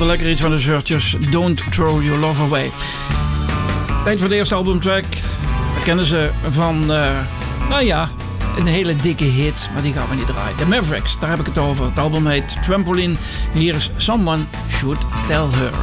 altijd lekker iets van de Searchers. Don't Throw Your Love Away. Tijd voor de eerste albumtrack. We kennen ze van, een hele dikke hit. Maar die gaan we niet draaien. The Mavericks, daar heb ik het over. Het album heet Trampoline. Hier is Someone Should Tell Her.